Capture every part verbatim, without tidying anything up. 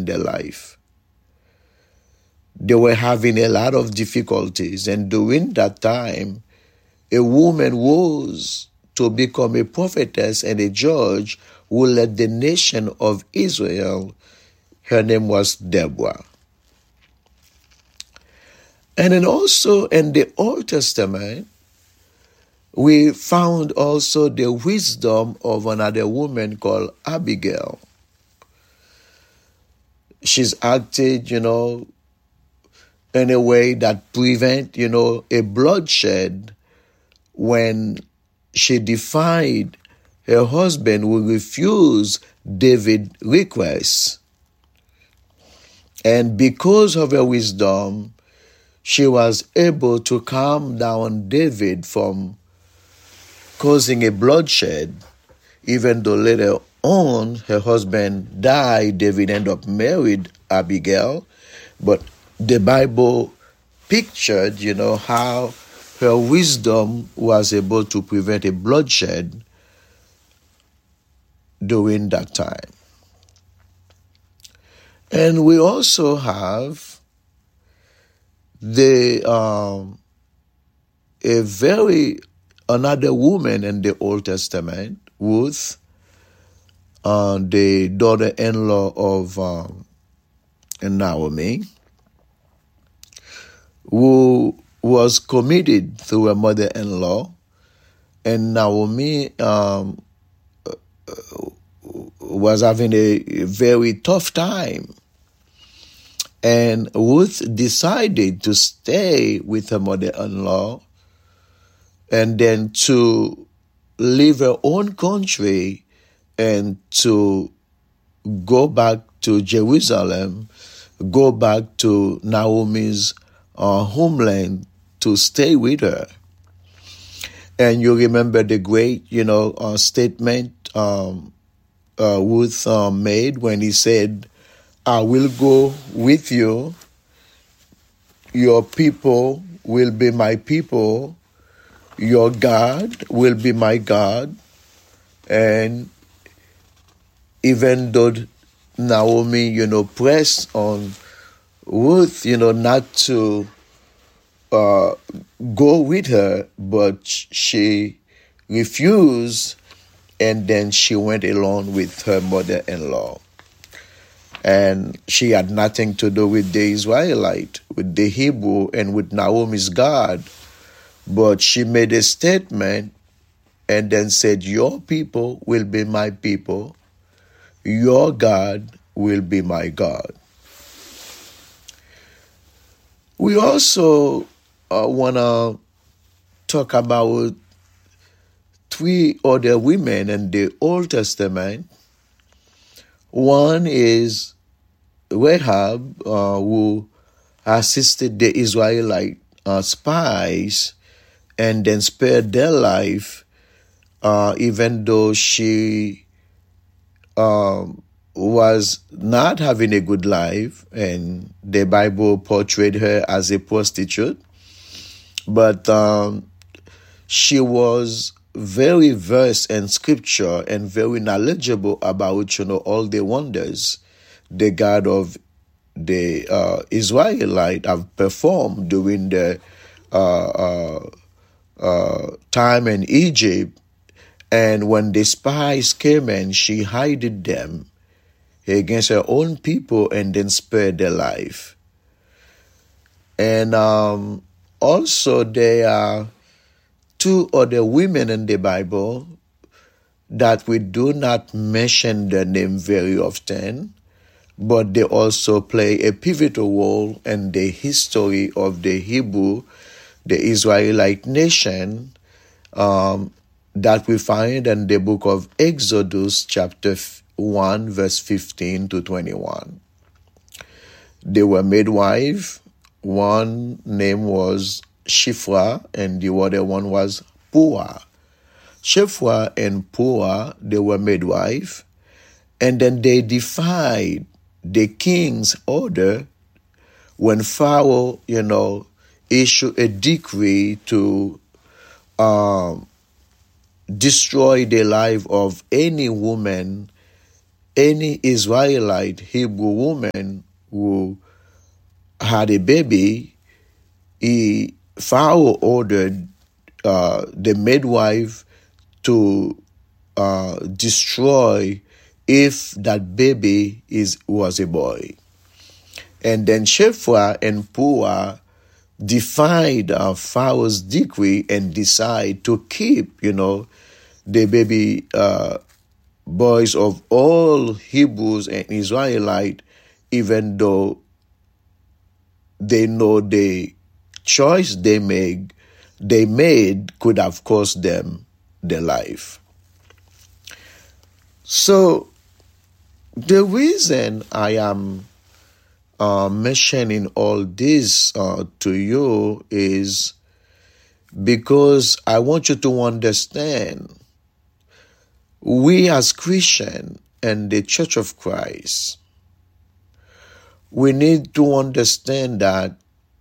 in their life. They were having a lot of difficulties, and during that time, a woman rose to become a prophetess and a judge who led the nation of Israel. Her name was Deborah. And then also in the Old Testament, we found also the wisdom of another woman called Abigail. She's acted, you know, in a way that prevent, you know, a bloodshed when she defied her husband who refused David's request. And because of her wisdom, she was able to calm down David from causing a bloodshed, even though later on her husband died. David ended up married Abigail, but the Bible pictured, you know, how her wisdom was able to prevent a bloodshed during that time. And we also have the um, a very another woman in the Old Testament, Ruth, uh, the daughter-in-law of um, Naomi, who was committed through her mother-in-law, and Naomi um, was having a very tough time. And Ruth decided to stay with her mother-in-law and then to leave her own country and to go back to Jerusalem, go back to Naomi's uh, homeland to stay with her. And you remember the great, you know, uh, statement um, uh, Ruth uh, made when he said, I will go with you, your people will be my people, your God will be my God. And even though Naomi, you know, pressed on Ruth, you know, not to uh, go with her, but she refused, and then she went alone with her mother-in-law. And she had nothing to do with the Israelite, with the Hebrew, and with Naomi's God. But she made a statement and then said, your people will be my people. Your God will be my God. We also uh, want to talk about three other women in the Old Testament. One is Rahab, uh, who assisted the Israelite uh, spies and then spared their life, uh, even though she um, was not having a good life, and the Bible portrayed her as a prostitute. But um, she was very versed in scripture and very knowledgeable about, you know, all the wonders the God of the uh, Israelite have performed during the uh, uh, uh, time in Egypt. And when the spies came in, she hid them against her own people and then spared their life. And um, also there are two other women in the Bible that we do not mention their name very often, but they also play a pivotal role in the history of the Hebrew, the Israelite nation, um, that we find in the book of Exodus, chapter one, verse fifteen to twenty-one. They were midwives. One name was Shiphrah, and the other one was Puah. Shiphrah and Puah, they were midwives, and then they defied the king's order when Pharaoh, you know, issued a decree to um, destroy the life of any woman any Israelite Hebrew woman who had a baby, he, Pharaoh ordered uh, the midwife to uh, destroy if that baby is was a boy. And then Shiphrah and Puah defied uh, Pharaoh's decree and decide to keep, you know, the baby uh, boys of all Hebrews and Israelite, even though they know the choice they made, they made could have cost them their life. So the reason I am uh, mentioning all this uh, to you is because I want you to understand we as Christians and the Church of Christ, we need to understand that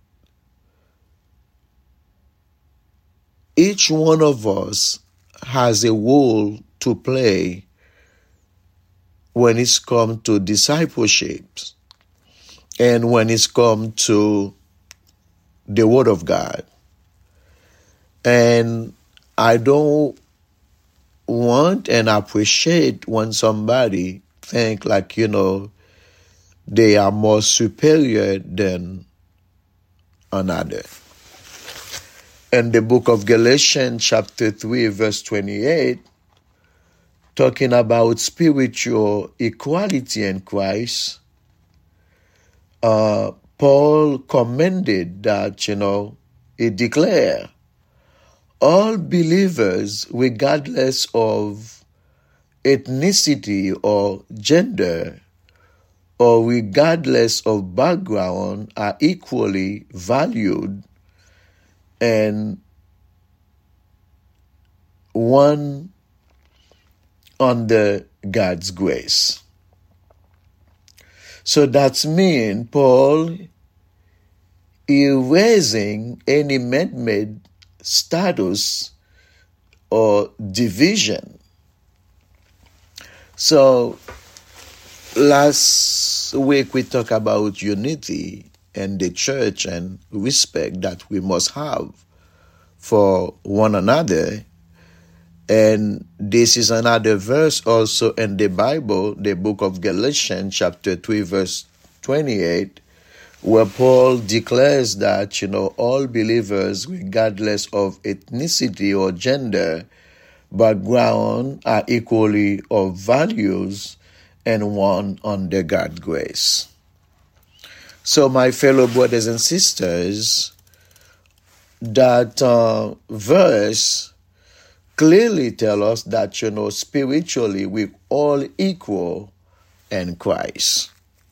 each one of us has a role to play when it's come to discipleship and when it's come to the Word of God. And I don't want and appreciate when somebody think like, you know, they are more superior than another. In the book of Galatians chapter three verse twenty-eight, talking about spiritual equality in Christ, uh, Paul commended that, you know, he declared, all believers, regardless of ethnicity or gender, or regardless of background, are equally valued and one under God's grace. So that's mean Paul erasing any man-made status or division. So last week we talked about unity and the church and respect that we must have for one another. And this is another verse also in the Bible, the book of Galatians chapter three verse twenty-eight, where Paul declares that, you know, all believers, regardless of ethnicity or gender, background, are equally of values and one under God's grace. So my fellow brothers and sisters, that uh, verse clearly tell us that, you know, spiritually we're all equal in Christ.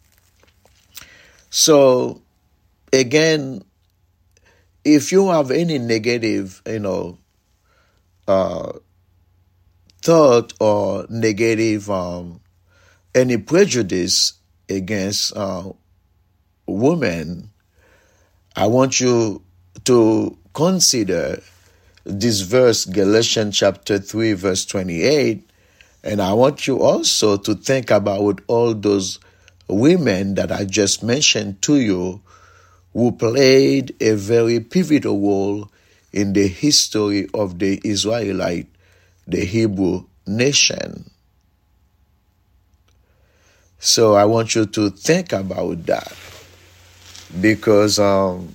So, again, if you have any negative, you know, uh, thought or negative, um, any prejudice against uh, women, I want you to consider this verse, Galatians chapter three, verse twenty-eight, and I want you also to think about all those women that I just mentioned to you who played a very pivotal role in the history of the Israelite, the Hebrew nation. So I want you to think about that because um,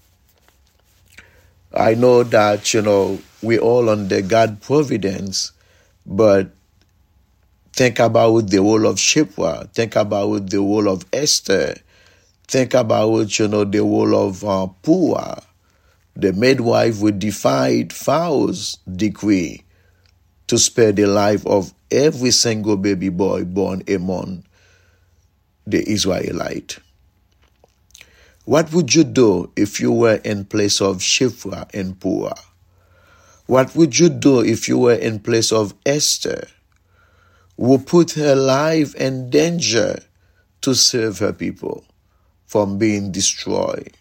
I know that, you know, we all under God's providence, but think about the role of Shiphrah. Think about the role of Esther. Think about, you know, the role of uh, Puah, the midwife who defied Pharaoh's decree to spare the life of every single baby boy born among the Israelite. What would you do if you were in place of Shiphrah and Puah? What would you do if you were in place of Esther, who put her life in danger to save her people from being destroyed?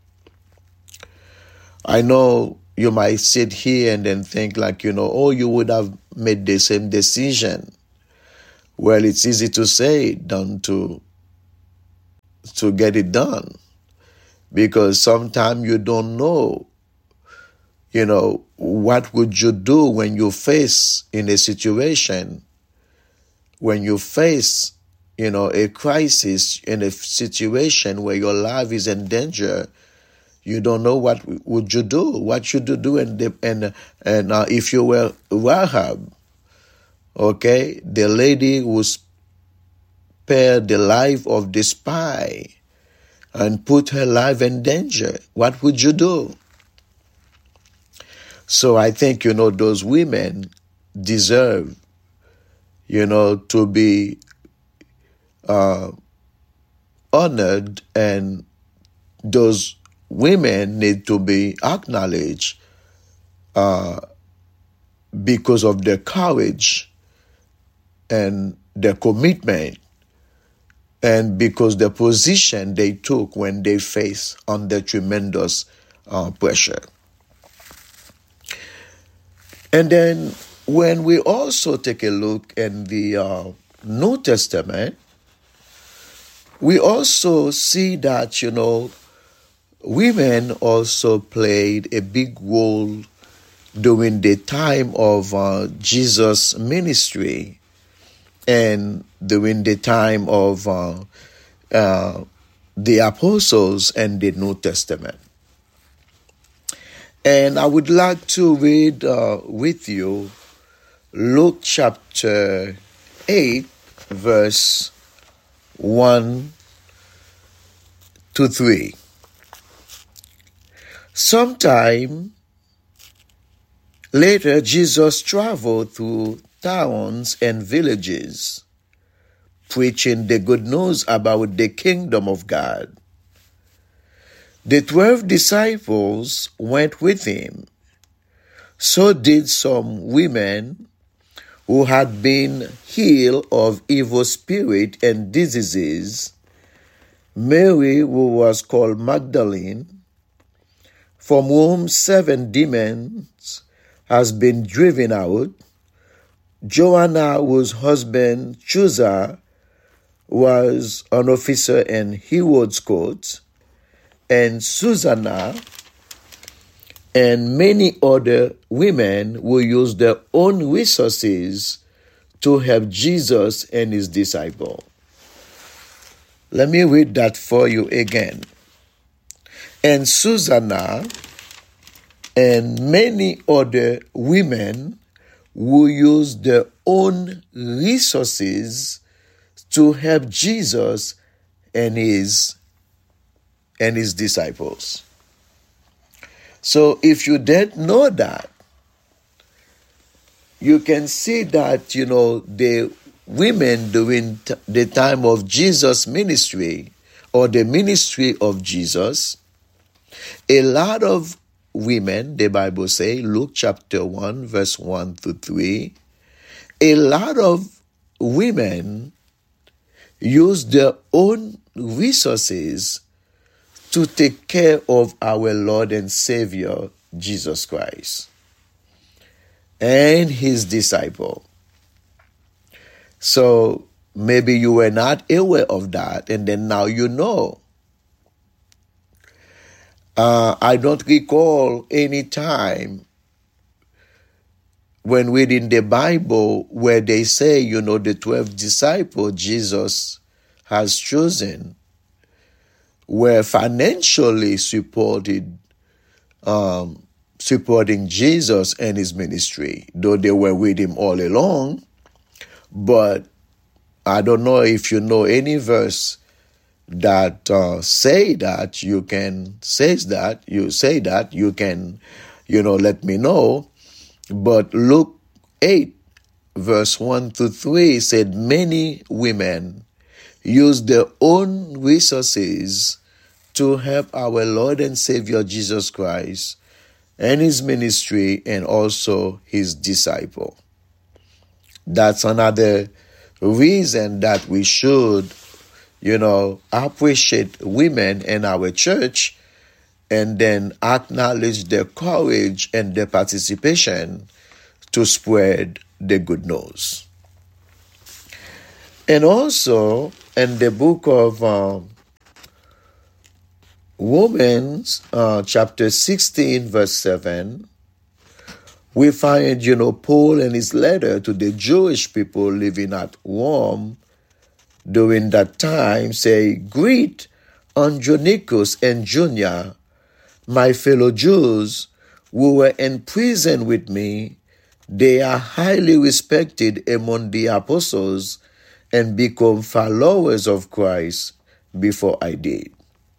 I know you might sit here and then think like, you know, oh, you would have made the same decision. Well, it's easy to say than to, to get it done, because sometimes you don't know, you know, what would you do when you face in a situation, when you face, you know, a crisis, in a situation where your life is in danger. You don't know what would you do, what should you do, and the, and and uh, if you were Rahab, okay, the lady who spared the life of the spy and put her life in danger, what would you do? So I think, you know, those women deserve, you know, to be uh, honored, and those women need to be acknowledged uh, because of their courage and their commitment, and because the position they took when they faced under tremendous uh, pressure. And then when we also take a look in the uh, New Testament, we also see that, you know, women also played a big role during the time of uh, Jesus' ministry and during the time of uh, uh, the apostles and the New Testament. And I would like to read uh, with you Luke chapter eight, verse one to three. Sometime later, Jesus traveled through towns and villages, preaching the good news about the kingdom of God. The twelve disciples went with him. So did some women who had been healed of evil spirit and diseases, Mary, who was called Magdalene, from whom seven demons has been driven out, Joanna, whose husband Chuza was an officer in Herod's court, and Susanna, and many other women who used their own resources to help Jesus and his disciples. Let me read that for you again. And Susanna and many other women who used their own resources to help Jesus and his and his disciples. So if you didn't know that, you can see that, you know, the women during t- the time of Jesus' ministry, or the ministry of Jesus, a lot of women, the Bible says, Luke chapter one, verse one to three, a lot of women use their own resources to take care of our Lord and Savior, Jesus Christ, and his disciple. So maybe you were not aware of that, and then now you know. Uh, I don't recall any time when reading the Bible where they say, you know, the twelve disciples Jesus has chosen were financially supported, um, supporting Jesus and his ministry, though they were with him all along. But I don't know if you know any verse that uh, say that, you can says that, you say that, you can, you know, let me know. But Luke eight, verse one to three said many women used their own resources to help our Lord and Savior Jesus Christ and his ministry and also his disciple. That's another reason that we should, you know, appreciate women in our church and then acknowledge their courage and their participation to spread the good news. And also in the book of um, Romans, uh, chapter sixteen, verse seven, we find, you know, Paul in his letter to the Jewish people living at Rome during that time say, "Greet Andronicus and Junia, my fellow Jews who were in prison with me. They are highly respected among the apostles and become followers of Christ before I did."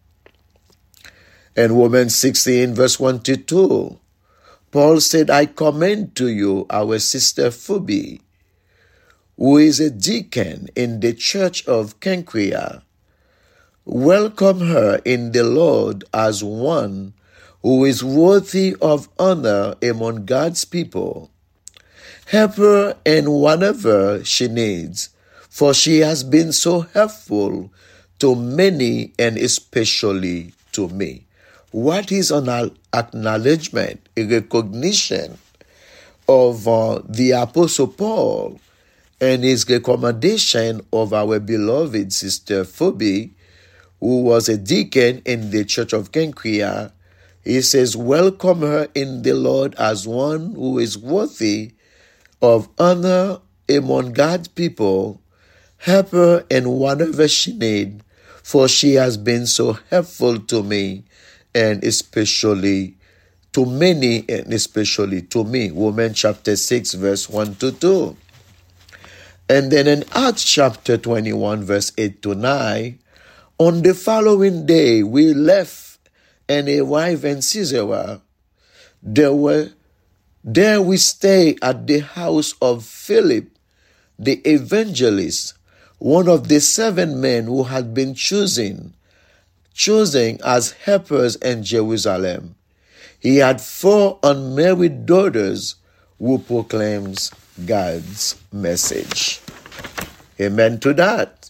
In Romans sixteen, verse one to two, Paul said, "I commend to you our sister Phoebe, who is a deacon in the church of Cenchrea. Welcome her in the Lord as one who is worthy of honor among God's people. Help her in whatever she needs, for she has been so helpful to many and especially to me." What is an acknowledgement, a recognition of uh, the Apostle Paul and his recommendation of our beloved sister Phoebe, who was a deacon in the church of Cenchrea. He says, "Welcome her in the Lord as one who is worthy of honor among God's people. Help her in whatever she needs, for she has been so helpful to me, and especially to many, and especially to me." Romans chapter six, verse one to two. And then in Acts chapter twenty-one, verse eight to nine, on the following day we left and arrived in Caesarea. There were there we stayed at the house of Philip, the evangelist, one of the seven men who had been chosen chosen as helpers in Jerusalem. He had four unmarried daughters who proclaims God's message. Amen to that.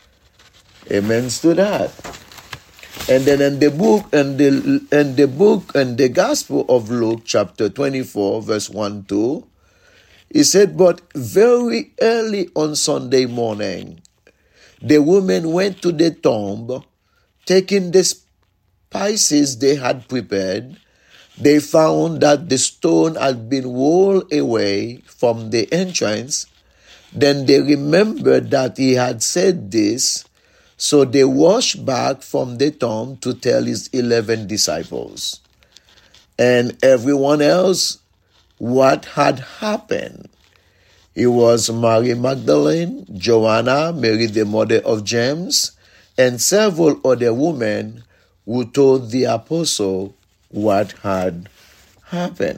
Amen to that. And then in the book, in the in the book, in the Gospel of Luke, chapter twenty-four, verse one to two, he said, "But very early on Sunday morning, the women went to the tomb. Taking the spices they had prepared, they found that the stone had been rolled away from the entrance. Then they remembered that he had said this, so they rushed back from the tomb to tell his eleven disciples and everyone else what had happened. It was Mary Magdalene, Joanna, Mary the mother of James, and several other women who told the apostle what had happened."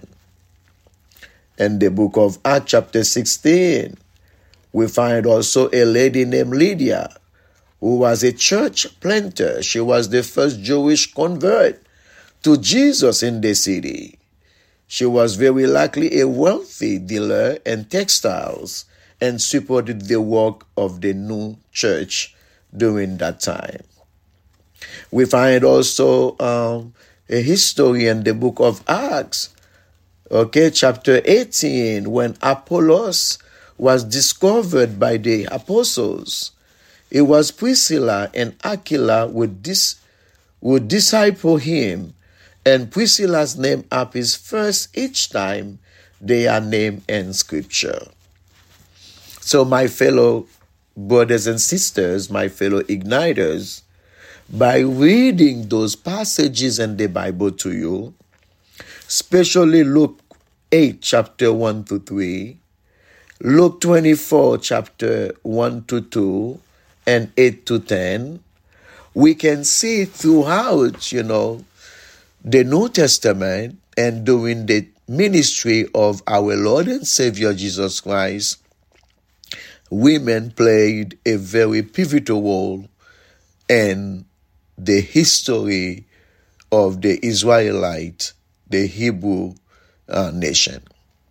In the book of Acts chapter sixteen, we find also a lady named Lydia, who was a church planter. She was the first Jewish convert to Jesus in the city. She was very likely a wealthy dealer in textiles and supported the work of the new church during that time. We find also um, a history in the book of Acts, okay, chapter eighteen, when Apollos was discovered by the apostles. It was Priscilla and Aquila would, dis- would disciple him, and Priscilla's name appears first each time they are named in Scripture. So my fellow brothers and sisters, my fellow igniters, by reading those passages in the Bible to you, especially Luke eight, chapter one to three, Luke twenty-four, chapter one to two, and eight to ten, we can see throughout, you know, the New Testament and during the ministry of our Lord and Savior Jesus Christ, women played a very pivotal role in the history of the Israelite, the Hebrew uh, nation.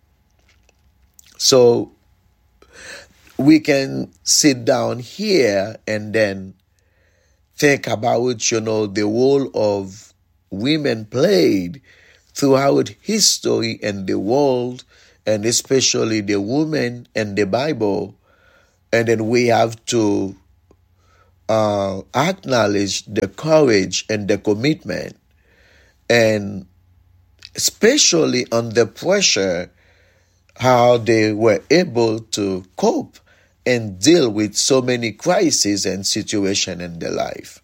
So we can sit down here and then think about, you know, the role of women played throughout history in the world, and especially the women in the Bible, And then we have to uh, acknowledge the courage and the commitment, and especially under pressure, how they were able to cope and deal with so many crises and situations in their life.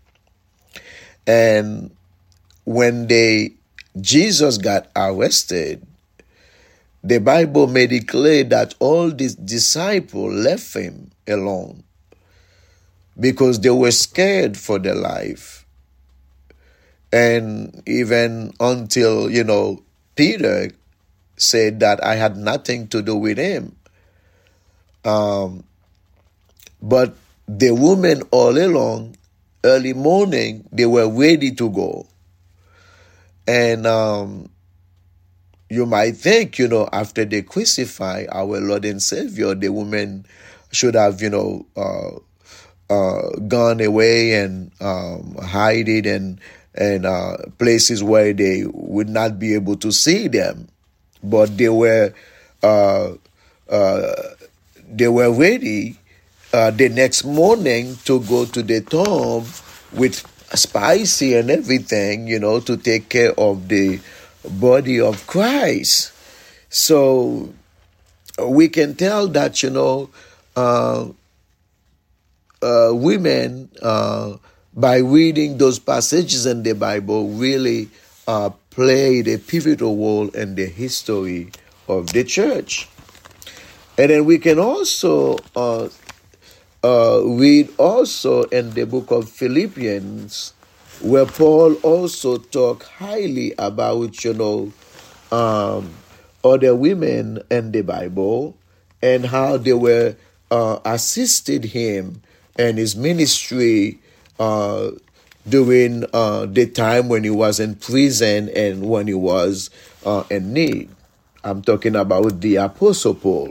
And when they Jesus got arrested, the Bible made it clear that all these disciples left him alone because they were scared for their life. And even until, you know, Peter said that I had nothing to do with him. Um, but the women all along, early morning, they were ready to go. And um, you might think, you know, after they crucify our Lord and Savior, the women should have, you know, uh, uh, gone away and um, hide it and and uh, places where they would not be able to see them. But they were uh, uh, they were ready uh, the next morning to go to the tomb with spicy and everything, you know, to take care of the body of Christ. So we can tell that, you know, uh, uh, women, uh, by reading those passages in the Bible, really uh, played a pivotal role in the history of the church. And then we can also uh, uh, read also in the book of Philippians, where Paul also talked highly about, you know, um, other women in the Bible and how they were uh, assisted him in his ministry uh, during uh, the time when he was in prison and when he was uh, in need. I'm talking about the Apostle Paul.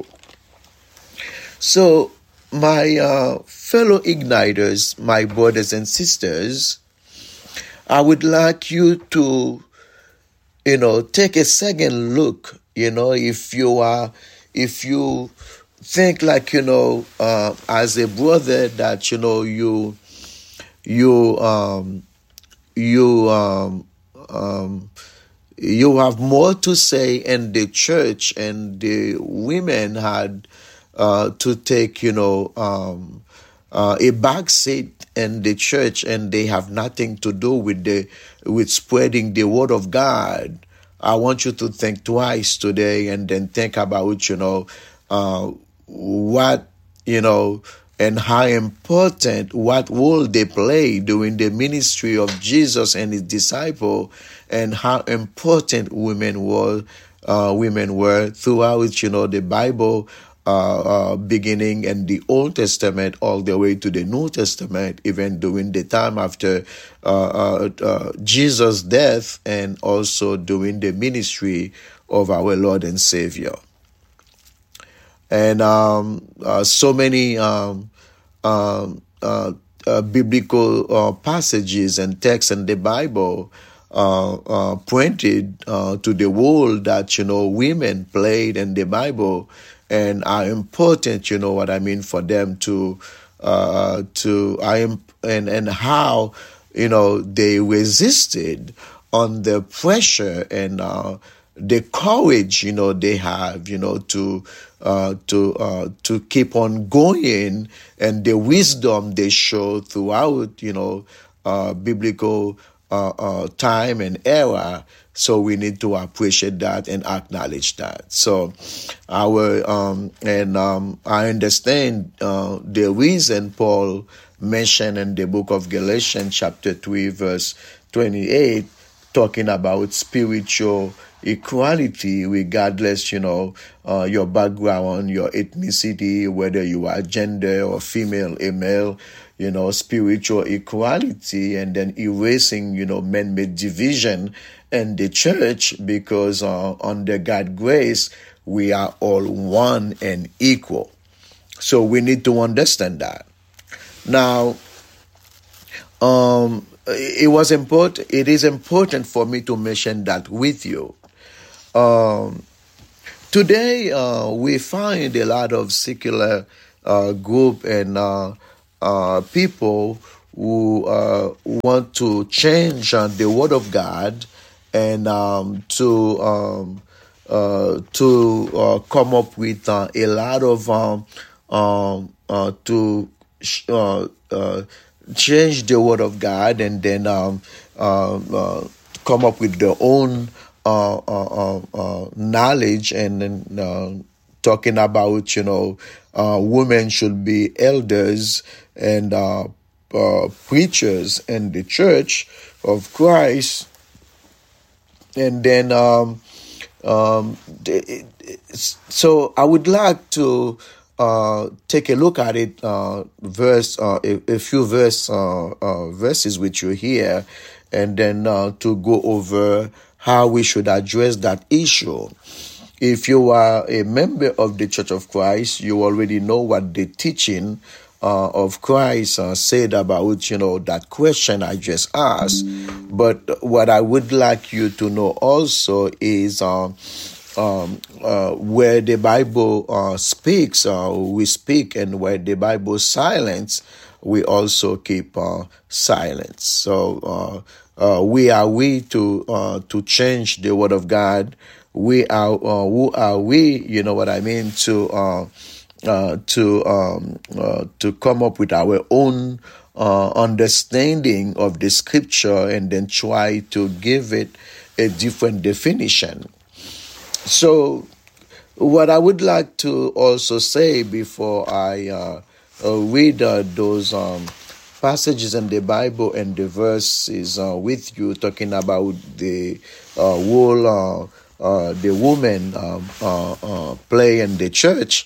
So, my uh, fellow igniters, my brothers and sisters, I would like you to, you know, take a second look, you know, if you are, if you think like, you know, uh, as a brother that, you know, you, you, um, you, um, um, you have more to say in the church, and the women had uh, to take, you know, um, uh, a back seat in the church, and they have nothing to do with the with spreading the word of God. I want you to think twice today, and then think about, you know, uh, what, you know, and how important, what role they play during the ministry of Jesus and his disciple, and how important women were, uh, women were throughout, you know, the Bible, uh, uh, beginning in the Old Testament all the way to the New Testament, even during the time after uh, uh, uh, Jesus' death, and also during the ministry of our Lord and Savior. And um, uh, so many um, um, uh, uh, biblical uh, passages and texts in the Bible uh, uh, pointed uh, to the role that, you know, women played in the Bible, and are important, you know what I mean, for them to uh, to I am and and how, you know, they resisted under pressure, and uh, the courage, you know, they have, you know, to uh, to uh, to keep on going, and the wisdom they show throughout, you know, uh, biblical uh, uh, time and era. So we need to appreciate that and acknowledge that. So our um, and um, I understand uh, the reason Paul mentioned in the book of Galatians chapter three verse twenty-eight, talking about spiritual equality, regardless, you know, uh, your background, your ethnicity, whether you are gender or female, a male, you know, spiritual equality, and then erasing, you know, man-made division in the church, because uh, under God's grace, we are all one and equal. So we need to understand that. Now, um, it was important. It is important for me to mention that with you. Um, today, uh, we find a lot of secular uh, group and uh, uh, people who uh, want to change uh, the Word of God and um, to um, uh, to uh, come up with uh, a lot of um, um, uh, to uh, uh, change the Word of God and then um, uh, uh, come up with their own uh, uh, uh, uh, knowledge and then uh, talking about, you know, uh, women should be elders and uh, uh, preachers in the church of Christ. And then, um, um, it, it, so I would like to uh, take a look at it, uh, verse, uh, a, a few verse, uh, uh, verses with you here, and then uh, to go over how we should address that issue. If you are a member of the Church of Christ, you already know what the teaching uh, of Christ uh, said about, you know, that question I just asked. But what I would like you to know also is uh, um, uh, where the Bible uh, speaks, uh, we speak, and where the Bible silence, we also keep uh, silence. So uh, uh, we are we to uh, to change the Word of God. We are, uh, who are we, you know what I mean, to uh, uh, to um, uh, to come up with our own uh, understanding of the scripture and then try to give it a different definition. So what I would like to also say before I uh, uh, read uh, those um, passages in the Bible and the verses uh, with you, talking about the uh, whole uh, Uh, the woman um, uh, uh, play in the church,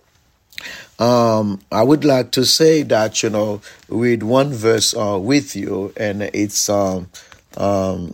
um, I would like to say that, you know, read one verse uh, with you, and it's um, um,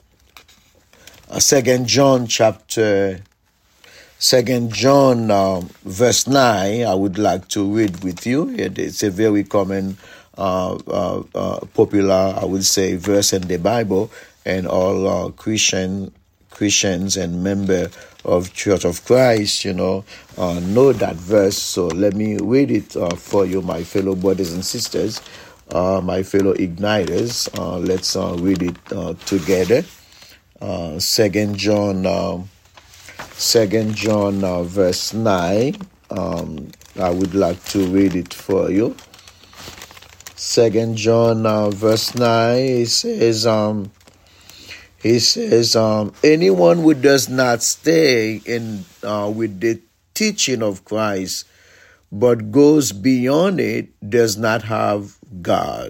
Second John chapter, Second John um, verse nine. I would like to read with you. It's a very common, uh, uh, uh, popular, I would say, verse in the Bible, and all uh, Christian. Christians and member of Church of Christ, you know, uh, know that verse. So let me read it uh, for you, my fellow brothers and sisters, uh, my fellow igniters. Uh, let's uh, read it uh, together. Uh, Second John, uh, Second John, uh, verse nine. Um, I would like to read it for you. Second John, uh, verse nine. It says, um. He says, um, anyone who does not stay in uh, with the teaching of Christ, but goes beyond it, does not have God.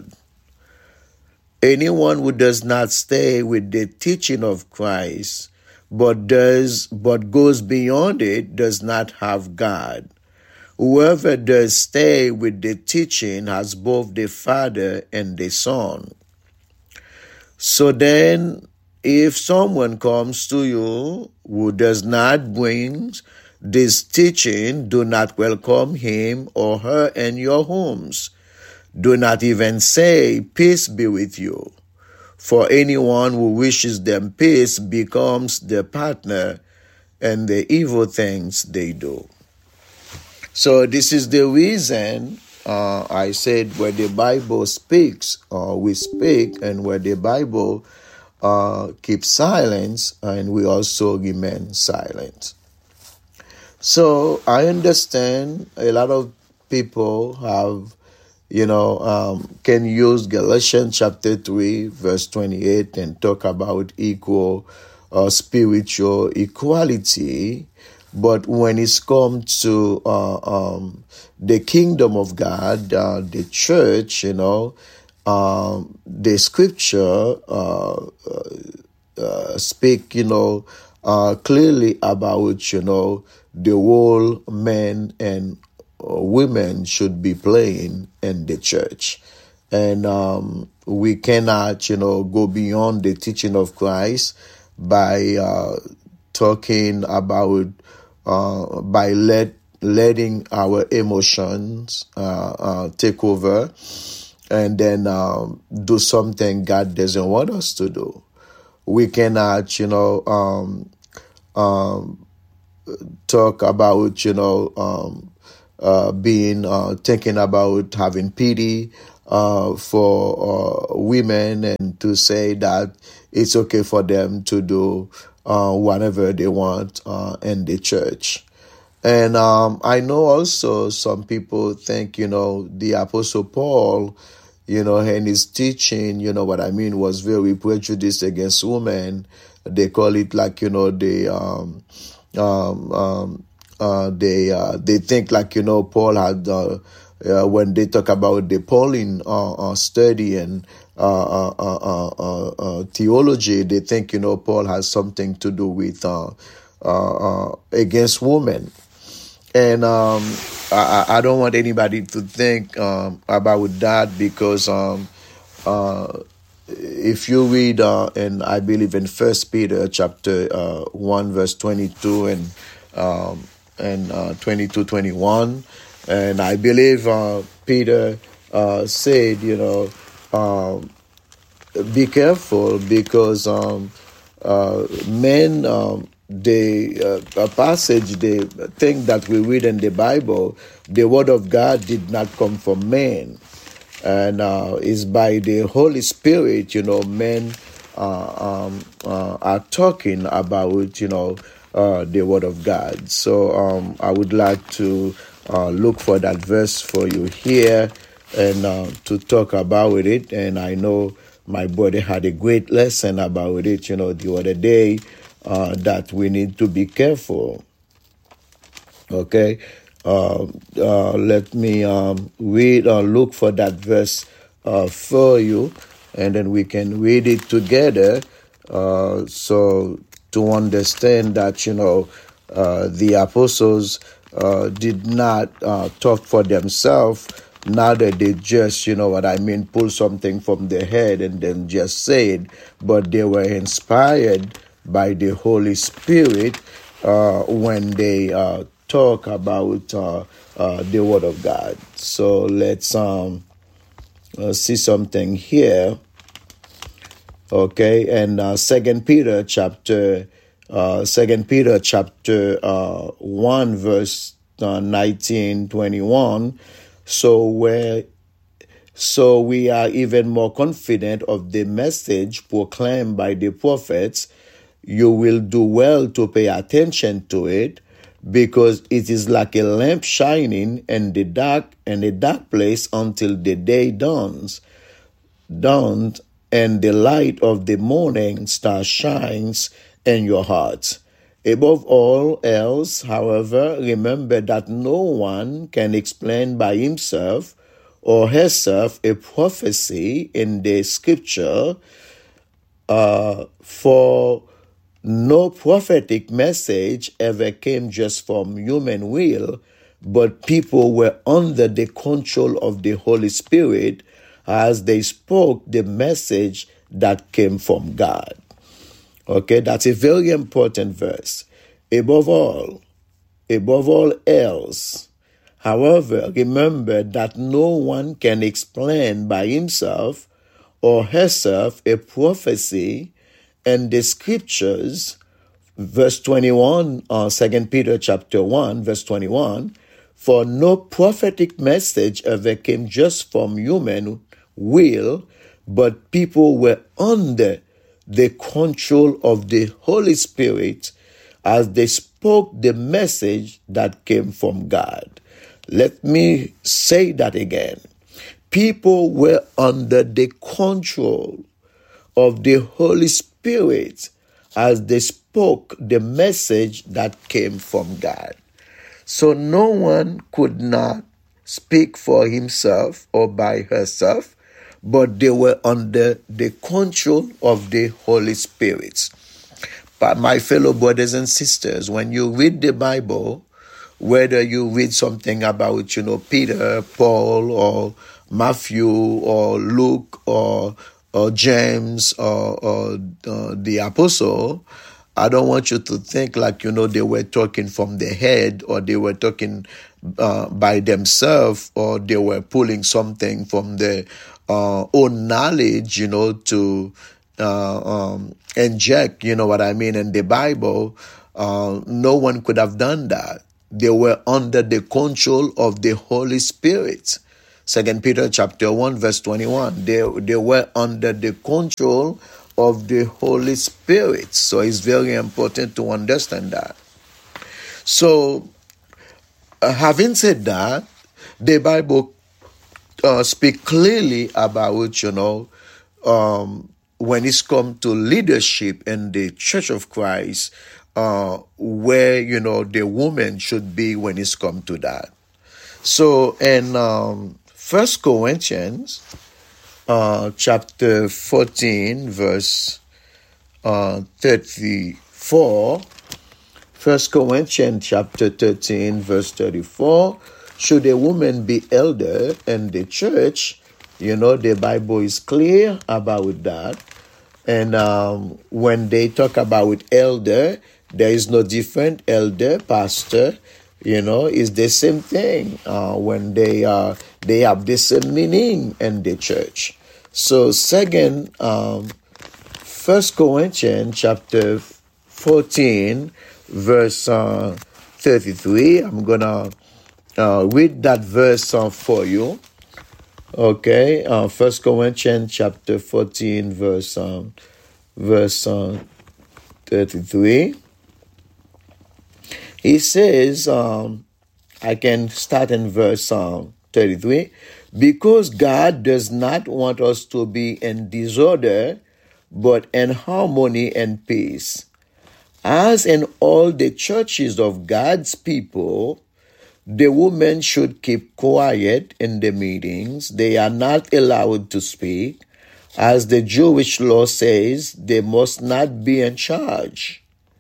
Anyone who does not stay with the teaching of Christ, but does but goes beyond it, does not have God. Whoever does stay with the teaching has both the Father and the Son. So then, if someone comes to you who does not bring this teaching, do not welcome him or her in your homes. Do not even say, peace be with you. For anyone who wishes them peace becomes their partner in the evil things they do. So this is the reason uh, I said where the Bible speaks, uh, we speak, and where the Bible Uh, keep silence, and we also remain silent. So I understand a lot of people have, you know, um, can use Galatians chapter three, verse twenty-eight, and talk about equal uh, spiritual equality. But when it's come to uh, um, the kingdom of God, uh, the church, you know, Um, the scripture uh, uh, uh, speak, you know, uh, clearly about, you know, the role men and uh, women should be playing in the church. And um, we cannot, you know, go beyond the teaching of Christ by uh, talking about, uh, by let, letting our emotions uh, uh, take over, and then um, do something God doesn't want us to do. We cannot, you know, um, um, talk about, you know, um, uh, being uh, thinking about having pity uh, for uh, women, and to say that it's okay for them to do uh, whatever they want uh, in the church. And um, I know also some people think, you know, the Apostle Paul, you know, and his teaching, you know what I mean, was very prejudiced against women. They call it like, you know, the um, um, um, uh, they uh, they think like, you know, Paul had uh, uh, when they talk about the Pauline uh, uh, study and uh, uh, uh, uh, uh, theology, they think, you know, Paul has something to do with uh, uh, uh, against women. And um, I, I don't want anybody to think um, about that, because um, uh, if you read, uh, and I believe in First Peter chapter uh, one, verse twenty-two and um, and uh, twenty-two, twenty-one, and I believe uh, Peter uh, said, you know, um, be careful, because um, uh, men. Um, The uh, a passage, the thing that we read in the Bible, the word of God did not come from man, and uh, is by the Holy Spirit. You know, men uh, um, uh, are talking about, you know, uh, the word of God. So um, I would like to uh, look for that verse for you here, and uh, to talk about it. And I know my brother had a great lesson about it, you know, the other day. Uh, that we need to be careful. Okay, uh, uh, let me um, read or uh, look for that verse uh, for you, and then we can read it together. Uh, so to understand that, you know, uh, the apostles uh, did not uh, talk for themselves. Neither they just, you know what I mean, pull something from their head and then just say it, but they were inspired by the Holy Spirit uh, when they uh, talk about uh, uh, the Word of God. So let's um, uh, see something here. Okay, and uh, Second Peter chapter, uh, Second Peter chapter uh, one, verse uh, nineteen, twenty-one. So where. So we are even more confident of the message proclaimed by the prophets. You will do well to pay attention to it, because it is like a lamp shining in the dark in a dark place until the day dawns, dawns, and the light of the morning star shines in your hearts. Above all else, however, remember that no one can explain by himself or herself a prophecy in the scripture, uh, for no prophetic message ever came just from human will, but people were under the control of the Holy Spirit as they spoke the message that came from God. Okay, that's a very important verse. Above all, above all else, however, remember that no one can explain by himself or herself a prophecy and the scriptures, verse twenty-one, uh, Second Peter chapter one, verse twenty-one, for no prophetic message ever came just from human will, but people were under the control of the Holy Spirit as they spoke the message that came from God. Let me say that again. People were under the control of the Holy Spirit as they spoke the message that came from God. So no one could not speak for himself or by herself, but they were under the control of the Holy Spirit. But my fellow brothers and sisters, when you read the Bible, whether you read something about, you know, Peter, Paul, or Matthew, or Luke, or or James, or, or uh, the apostle, I don't want you to think like, you know, they were talking from their head, or they were talking uh, by themselves, or they were pulling something from their uh, own knowledge, you know, to uh, um, inject, you know what I mean, in the Bible. Uh, no one could have done that. they were under the control of the Holy Spirit. Second Peter chapter one, verse twenty-one. They, they were under the control of the Holy Spirit. So it's very important to understand that. So, uh, having said that, the Bible uh, speaks clearly about, you know, um, when it's come to leadership in the Church of Christ, uh, where, you know, the woman should be when it's come to that. So, in um, First Corinthians uh, chapter fourteen, verse uh, thirty-four, First Corinthians chapter thirteen, verse thirty-four, should a woman be elder in the church? You know, the Bible is clear about that. And um, when they talk about elder, there is no different. Elder, pastor, you know, is the same thing uh, when they are, they have the same meaning in the church. So second, um, First Corinthians chapter fourteen, verse uh, thirty-three. I'm gonna uh, read that verse uh, for you. Okay, uh, First Corinthians chapter fourteen, verse um, verse uh, thirty-three. He says, um, I can start in verse um, thirty-three. Because God does not want us to be in disorder, but in harmony and peace. As in all the churches of God's people, the women should keep quiet in the meetings. They are not allowed to speak. As the Jewish law says, they must not be in charge.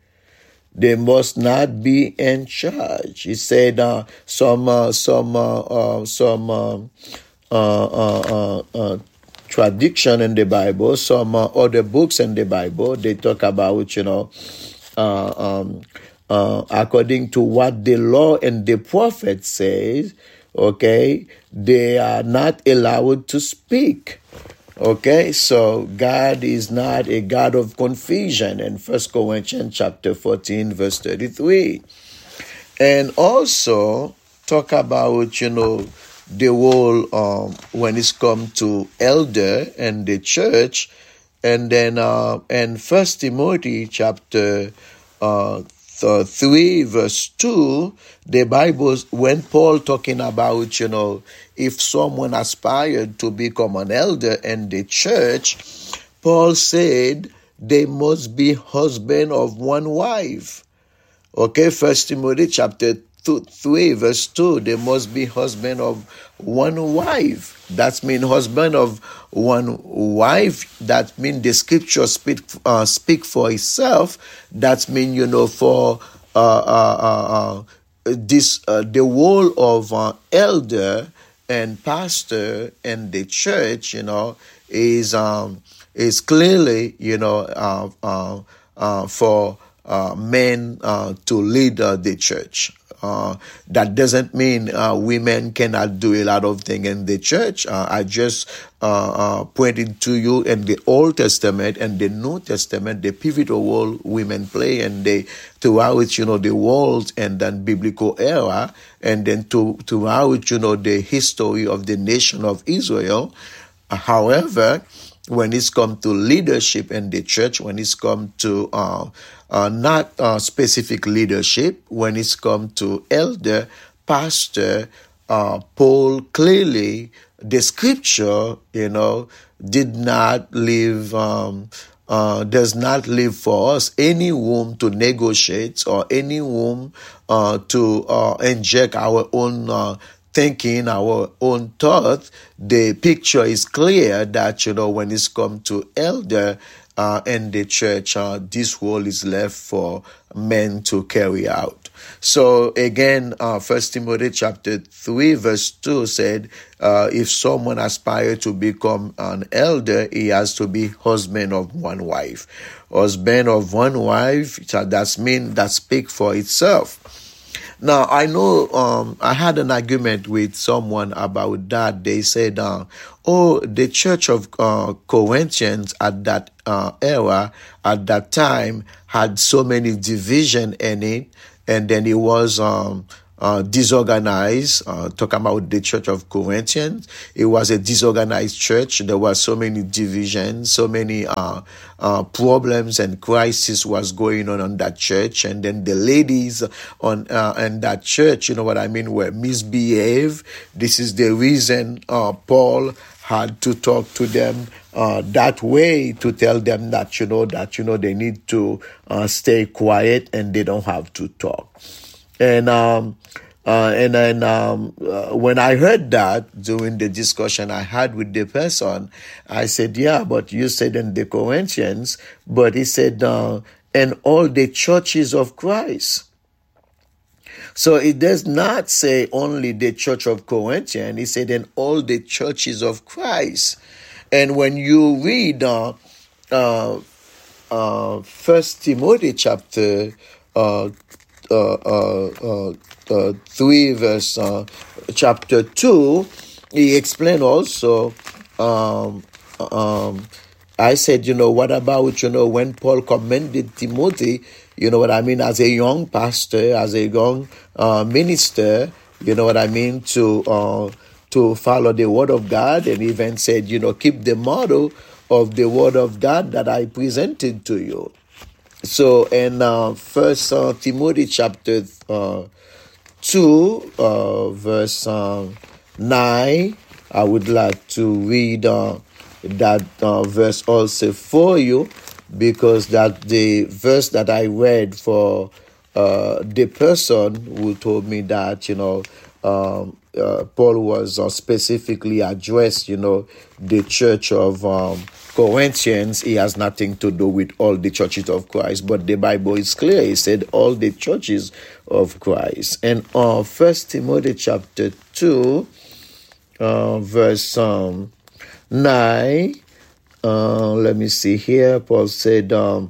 They must not be in charge. He said uh, some uh, some uh, uh, some uh, uh, uh, uh, uh, tradition in the Bible, some uh, other books in the Bible. They talk about, you know, uh, um, uh, according to what the law and the prophet says. Okay, they are not allowed to speak. Okay, so God is not a God of confusion in First Corinthians chapter fourteen, verse thirty-three. And also talk about, you know, the role um, when it's come to elder and the church. And then uh, in First Timothy chapter uh, three, verse two, the Bible, when Paul talking about, you know, if someone aspired to become an elder in the church, Paul said they must be husband of one wife. Okay, First Timothy chapter three, verse two, they must be husband of one wife. That means husband of one wife. That means the scripture speak uh, speak for itself. That means, you know, for uh, uh, uh, uh, this uh, the role of uh, elder and pastor in the church, you know, is um is clearly, you know, uh, uh, uh, for uh, men uh, to lead uh, the church. Uh, that doesn't mean uh, women cannot do a lot of things in the church. Uh, I just uh, uh, pointed to you in the Old Testament and the New Testament, the pivotal role women play, and they throughout, you know, the world and then biblical era, and then to throughout, you know, the history of the nation of Israel. Uh, however, when it's come to leadership in the church, when it's come to uh, uh, not uh, specific leadership, when it's come to elder, pastor, uh, Paul clearly, the scripture, you know, did not leave, um, uh, does not leave for us any room to negotiate or any room uh, to uh, inject our own uh, thinking, our own thought. The picture is clear that, you know, when it's come to elder uh, in the church, uh, this role is left for men to carry out. So again, uh, First Timothy chapter three, verse two said, uh, if someone aspires to become an elder, he has to be husband of one wife. Husband of one wife, that means that speak for itself. Now, I know um, I had an argument with someone about that. They said, uh, oh, the church of uh, Corinthians at that uh, era, at that time, had so many division in it, and then it was um, uh, disorganized. Uh, talking about the Church of Corinthians, it was a disorganized church. There were so many divisions, so many uh, uh, problems and crisis was going on on that church. And then the ladies on uh, in that church, you know what I mean, were misbehaved. This is the reason uh, Paul had to talk to them uh, that way, to tell them that, you know, that, you know, they need to uh, stay quiet and they don't have to talk. And um, uh, and then um, uh, when I heard that during the discussion I had with the person, I said, yeah, but you said in the Corinthians, but he said, uh, and all the churches of Christ. So it does not say only the Church of Corinthians. He said, in all the churches of Christ. And when you read uh, uh, uh, First Timothy chapter uh, uh, uh, uh, uh, three, verse uh, chapter two, he explained also. Um, um, I said, you know, what about, you know, when Paul commended Timothy, you know what I mean, as a young pastor, as a young uh, minister, you know what I mean, to uh, to follow the word of God, and even said, you know, keep the model of the word of God that I presented to you. So in uh, First uh, Timothy chapter uh, two, uh, verse uh, nine, I would like to read uh, that uh, verse also for you, because that the verse that I read for uh, the person who told me that, you know, um, uh, Paul was uh, specifically addressed, you know, the church of um, Corinthians. He has nothing to do with all the churches of Christ, but the Bible is clear. He said all the churches of Christ. And uh, First Timothy chapter two, uh, verse um, nine, Uh, let me see here. Paul said, um,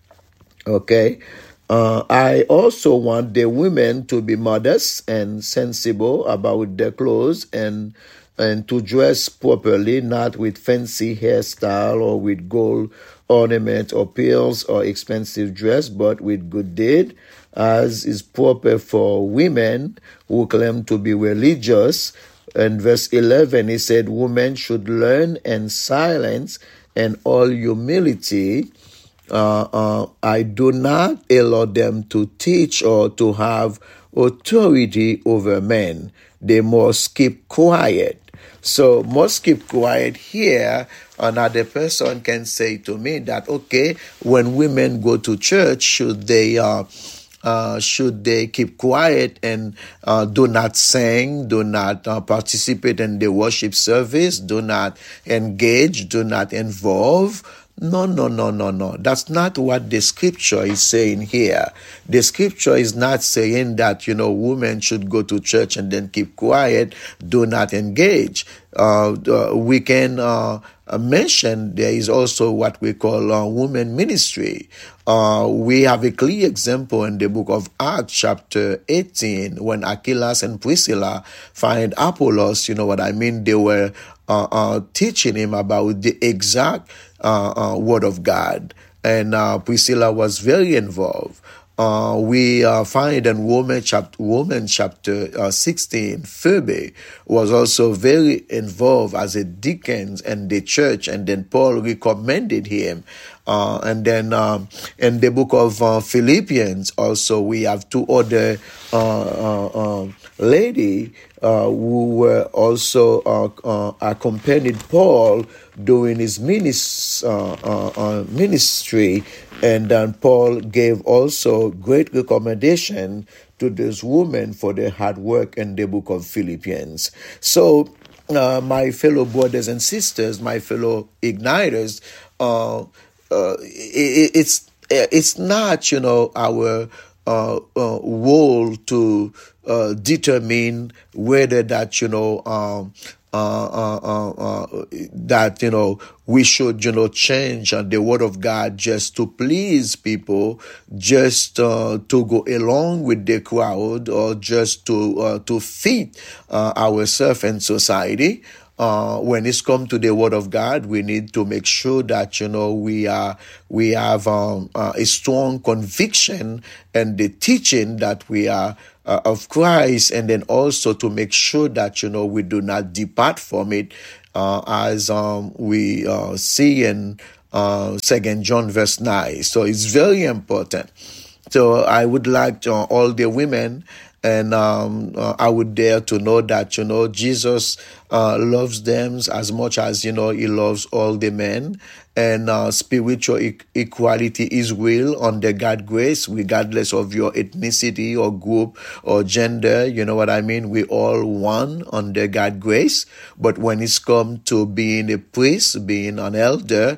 okay, uh, I also want the women to be modest and sensible about their clothes, and and to dress properly, not with fancy hairstyle or with gold ornament or pearls or expensive dress, but with good deed, as is proper for women who claim to be religious. In verse eleven, he said, women should learn in silence and all humility. Uh, uh, I do not allow them to teach or to have authority over men. They must keep quiet. So must keep quiet here. Another person can say to me that, okay, when women go to church, should they uh, Uh, should they keep quiet and uh, do not sing, do not uh, participate in the worship service, do not engage, do not involve? No, no, no, no, no. That's not what the scripture is saying here. The scripture is not saying that, you know, women should go to church and then keep quiet, do not engage. Uh, uh, we can uh, mention there is also what we call uh, women ministry. Uh, we have a clear example in the book of Acts chapter eighteen, when Achilles and Priscilla find Apollos, you know what I mean? They were uh, uh, teaching him about the exact uh, uh, word of God. And uh, Priscilla was very involved. Uh, we uh, find in Woman chapter, Woman chapter uh, sixteen, Phoebe was also very involved as a deacon in the church, and then Paul recommended him. Uh, and then um, in the book of uh, Philippians, also we have two other uh, uh, uh, lady uh, who were also uh, uh, accompanied Paul during his minis, uh, uh, uh, ministry. And then Paul gave also great recommendation to those women for their hard work in the book of Philippians. So, uh, my fellow brothers and sisters, my fellow igniters, uh, uh, it, it's it's not, you know, our uh, uh, role to uh, determine whether that, you know, um, Uh, uh, uh, uh, that, you know, we should, you know, change uh, the word of God just to please people, just uh, to go along with the crowd, or just to uh, to fit uh, ourselves in society. uh, when it's come to the Word of God, we need to make sure that, you know, we are we have um, uh, a strong conviction and the teaching that we are uh, of Christ, and then also to make sure that, you know, we do not depart from it, uh, as um, we uh, see in uh, Second John verse nine. So it's very important. So I would like uh, all the women, and um, uh, I would dare to know that, you know, Jesus uh, loves them as much as, you know, he loves all the men. And uh, spiritual e- equality is real under God's grace, regardless of your ethnicity or group or gender. You know what I mean? We all one under God's grace. But when it's come to being a priest, being an elder,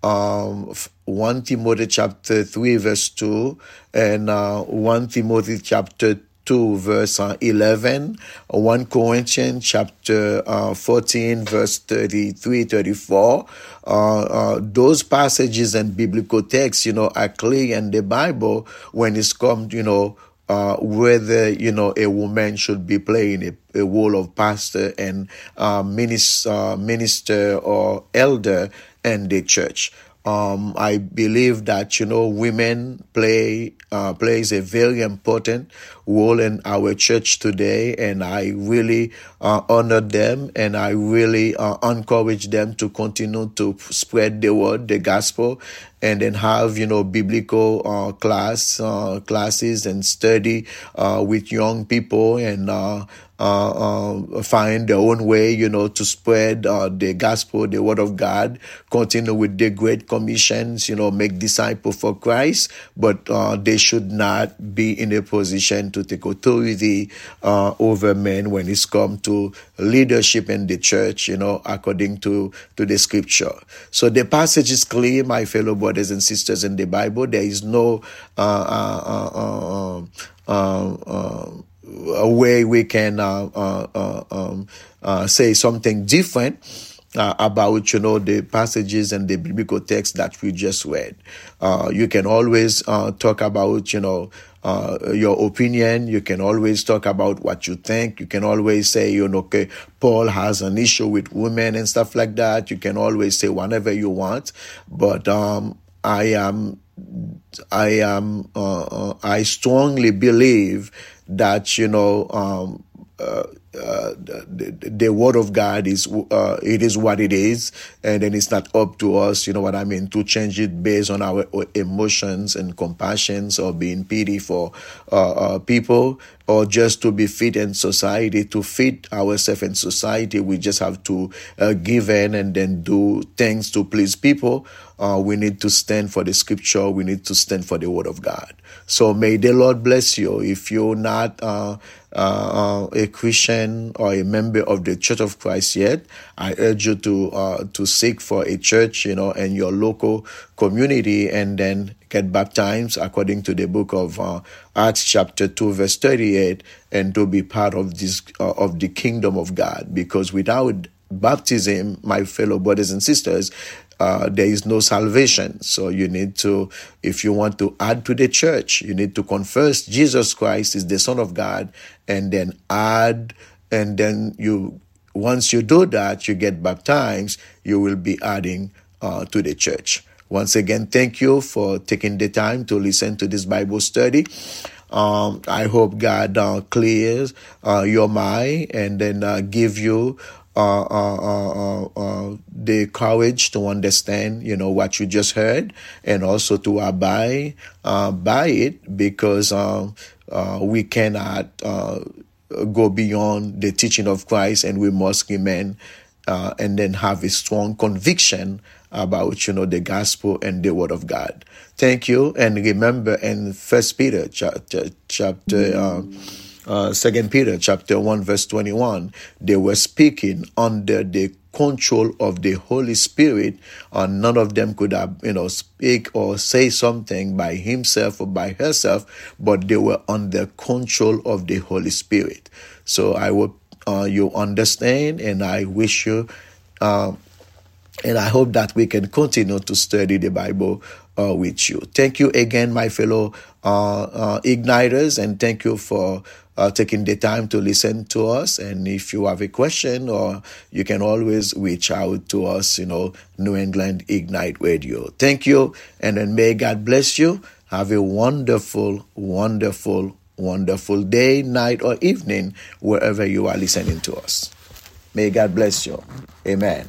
Um, First Timothy chapter three verse two and uh, First Timothy chapter two verse uh, eleven, First Corinthians chapter uh, fourteen verse thirty-three, thirty-four. Uh, uh, those passages and biblical texts, you know, are clear in the Bible when it's come, you know, Uh, whether, you know, a woman should be playing a, a role of pastor and uh, minister, uh, minister or elder in the church. Um, I believe that, you know, women play uh, plays a very important role in our church today, and I really uh, honor them, and I really uh, encourage them to continue to spread the word, the gospel, and then have, you know, biblical uh, class uh, classes and study uh, with young people, and uh, uh, uh, find their own way, you know, to spread uh, the gospel, the word of God, continue with the great commissions, you know, make disciples for Christ, but uh, they should not be in a position to take authority uh, over men when it's come to leadership in the church, you know, according to, to the scripture. So the passage is clear, my fellow brothers and sisters, in the Bible. There is no uh, uh, uh, uh, uh, uh, a way we can uh, uh, uh, um, uh, say something different uh, about, you know, the passages and the biblical text that we just read. Uh, you can always uh, talk about, you know, uh, your opinion. You can always talk about what you think. You can always say, you know, okay, Paul has an issue with women and stuff like that. You can always say whatever you want, but um, I am, I am, uh, uh, I strongly believe that, you know, um, uh, uh, the, the word of God is, uh, it is what it is, and then it's not up to us, you know what I mean, to change it based on our emotions and compassions or being pity for uh, uh, people, or just to be fit in society. To fit ourselves in society, we just have to uh, give in and then do things to please people. Uh, we need to stand for the scripture. We need to stand for the word of God. So may the Lord bless you. If you're not uh, uh, a Christian or a member of the Church of Christ yet, I urge you to uh, to seek for a church, you know, in your local community, and then get baptized according to the book of uh, Acts chapter two verse thirty-eight, and to be part of this uh, of the kingdom of God. Because without baptism, my fellow brothers and sisters, Uh, there is no salvation. So you need to, if you want to add to the church, you need to confess Jesus Christ is the Son of God, and then add, and then you, once you do that, you get baptized, you will be adding uh, to the church. Once again, thank you for taking the time to listen to this Bible study. Um, I hope God uh, clears uh, your mind, and then uh, give you Uh, uh, uh, uh, the courage to understand, you know, what you just heard, and also to abide uh, by it, because uh, uh, we cannot uh, go beyond the teaching of Christ, and we must remain uh, and then have a strong conviction about, you know, the gospel and the word of God. Thank you, and remember in First Peter chapter chapter. Uh, Uh, Second Peter chapter one verse twenty-one, they were speaking under the control of the Holy Spirit, and none of them could have, you know, speak or say something by himself or by herself, but they were under control of the Holy Spirit. So I hope uh, you understand, and I wish you, uh, and I hope that we can continue to study the Bible uh, with you. Thank you again, my fellow uh, uh, igniters, and thank you for uh, taking the time to listen to us. And if you have a question, or you can always reach out to us, you know, New England Ignite Radio. Thank you, and then may God bless you. Have a wonderful, wonderful, wonderful day, night, or evening, wherever you are listening to us. May God bless you. Amen.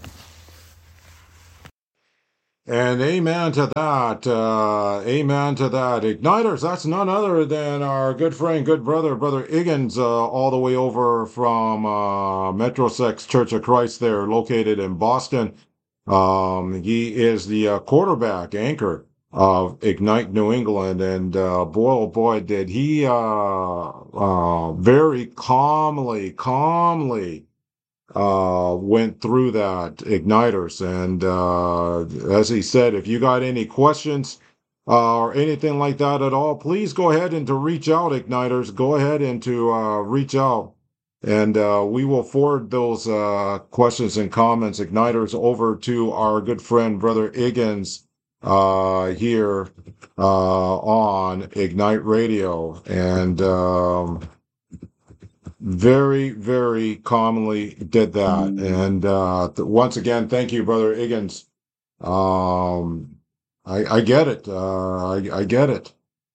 And amen to that. Uh, amen to that. Igniters, that's none other than our good friend, good brother, Brother Higgins, uh, all the way over from uh, Metrosex Church of Christ there, located in Boston. Um, he is the uh, quarterback anchor of Ignite New England. And uh, boy, oh boy, did he uh, uh, very calmly, calmly uh, went through that igniters. And uh, as he said, if you got any questions uh, or anything like that at all, please go ahead and to reach out, igniters. Go ahead and to uh, reach out. And uh, we will forward those uh, questions and comments, igniters, over to our good friend, Brother Higgins, uh, here uh, on Ignite Radio. And um, very, very commonly did that. And uh, th- once again, thank you, Brother Higgins. Um, I, I get it. Uh, I, I get it.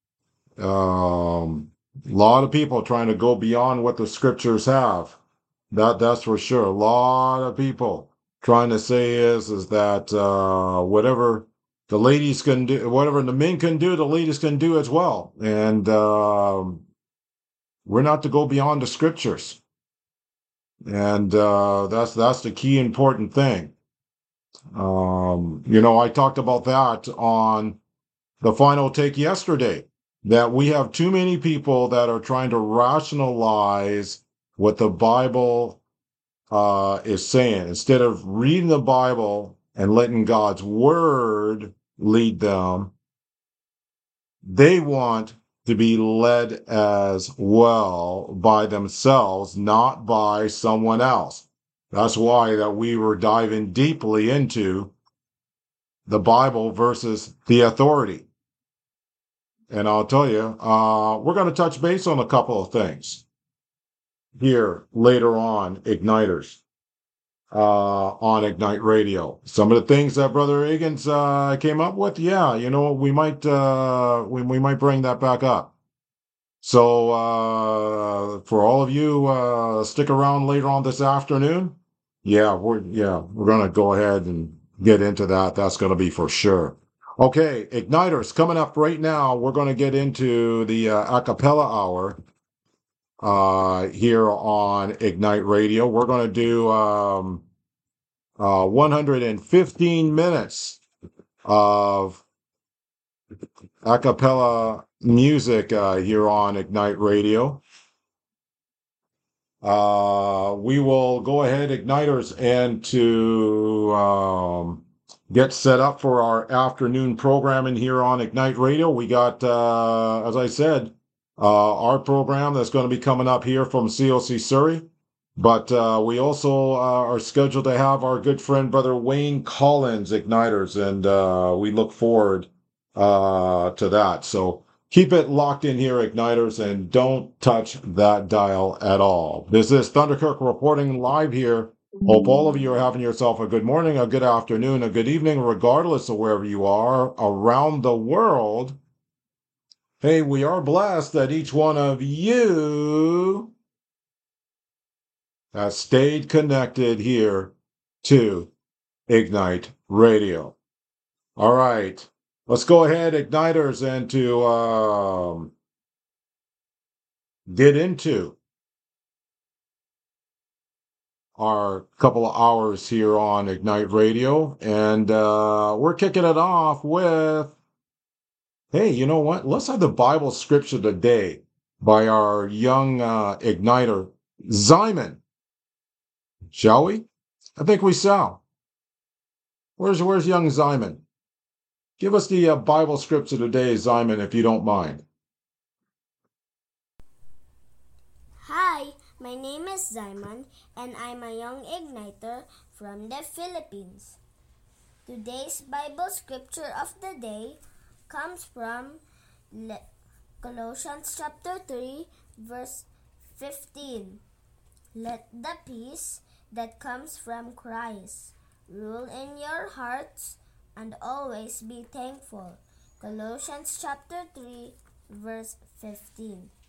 Um, a lot of people trying to go beyond what the scriptures have. That that's for sure. A lot of people trying to say is is that uh, whatever the ladies can do, whatever the men can do, the ladies can do as well. And um, we're not to go beyond the scriptures. And uh, that's that's the key important thing. Um, you know, I talked about that on the final take yesterday, that we have too many people that are trying to rationalize what the Bible uh, is saying instead of reading the Bible and letting God's word lead them. They want to be led as well by themselves, not by someone else. That's why that we were diving deeply into the Bible versus the authority. And I'll tell you, uh, we're going to touch base on a couple of things here later on, Igniters, uh, on Ignite Radio. Some of the things that Brother Higgins uh, came up with, yeah, you know, we might uh, we, we might bring that back up. So uh, for all of you, uh, stick around later on this afternoon. Yeah, we're yeah we're gonna go ahead and get into that. That's gonna be for sure. Okay, Igniters coming up right now. We're gonna get into the uh, acapella hour uh, here on Ignite Radio. We're gonna do um, uh, one hundred fifteen minutes of acapella music uh, here on Ignite Radio. Uh, we will go ahead, Igniters, and to um, get set up for our afternoon programming here on Ignite Radio. We got, uh, as I said, uh, our program that's going to be coming up here from C O C Surrey. But uh, we also uh, are scheduled to have our good friend, Brother Wayne Collins, Igniters, and uh, we look forward uh, to that. So keep it locked in here, Igniters, and don't touch that dial at all. This is Thunderkirk reporting live here. Hope all of you are having yourself a good morning, a good afternoon, a good evening, regardless of wherever you are around the world. Hey, we are blessed that each one of you has stayed connected here to Ignite Radio. All right, let's go ahead, Igniters, and to um, get into our couple of hours here on Ignite Radio. And uh, we're kicking it off with, hey, you know what? Let's have the Bible scripture today by our young uh, Igniter, Zyman. Shall we? I think we shall. Where's, where's young Zyman? Give us the uh, Bible scripture today, Zyman, if you don't mind. Hi, my name is Zyman, and I'm a young igniter from the Philippines. Today's Bible scripture of the day comes from Le- Colossians chapter three, verse fifteen. Let the peace that comes from Christ rule in your hearts and always be thankful. Colossians chapter three, verse fifteen.